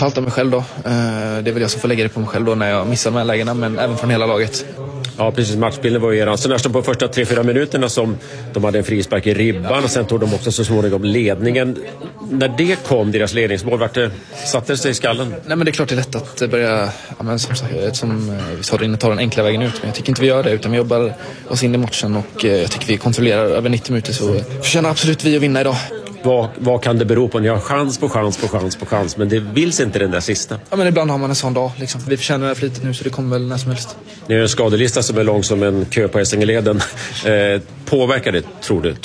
framförallt av mig själv då. Det är väl jag som får lägga det på mig själv då när jag missar de här lägena, men även från hela laget. Ja, precis. Matchbilden var ju eran. Så nästan på första 3-4 minuterna som de hade en frispark i ribban och sen tog de också så småningom ledningen. När det kom, deras ledningsmål, satte det sig i skallen? Nej, men det är klart det är lätt att börja, som vi sa inne, ta den enkla vägen ut. Men jag tycker inte vi gör det, utan vi jobbar oss in i matchen och jag tycker vi kontrollerar över 90 minuter, så förtjänar absolut vi att vinna idag. Vad kan det bero på? Ni har chans, men det vill inte den där sista. Ja, men ibland har man en sån dag. Liksom. Vi förtjänar det här flitet nu, så det kommer väl när som helst. Ni har en skadelista som är lång som en kö på Essingeleden. Påverkar det, tror du?